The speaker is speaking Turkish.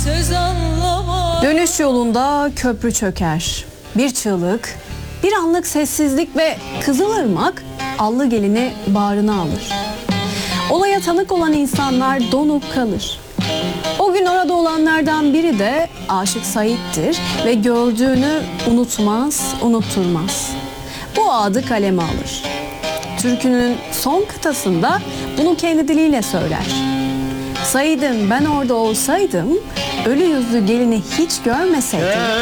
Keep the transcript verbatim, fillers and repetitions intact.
söz anlamaz. Dönüş yolunda köprü çöker. Bir çığlık, bir anlık sessizlik ve Kızılırmak allı gelini bağrına alır. Olaya tanık olan insanlar donup kalır. O gün orada olanlardan biri de Aşık Sait'tir ve gördüğünü unutmaz, unutturmaz. Bu adı kaleme alır. Türkünün son kıtasında bunu kendi diliyle söyler. Said'im ben orada olsaydım, ölü yüzlü gelini hiç görmeseydim.